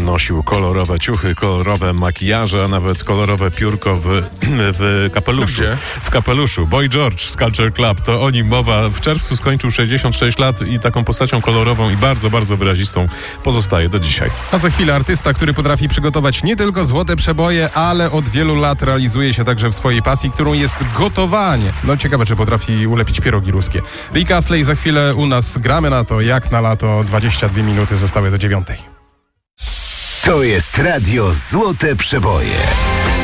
nosił kolorowe ciuchy, kolorowe makijaże, a nawet kolorowe piórko w kapeluszu. Gdzie? W kapeluszu. Boy George z Culture Club, to o nim mowa. W czerwcu skończył 66 lat i taką postacią kolorową i bardzo, bardzo wyrazistą pozostaje do dzisiaj. A za chwilę artysta, który potrafi przygotować nie tylko złote przeboje, ale od wielu lat realizuje się także w swojej pasji, którą jest gotowanie. No ciekawe, czy potrafi ulepić pierogi ruskie. Rick Astley za chwilę u nas. Gramy na to jak na lato. 22 minuty zostały do 9. To jest Radio Złote Przeboje.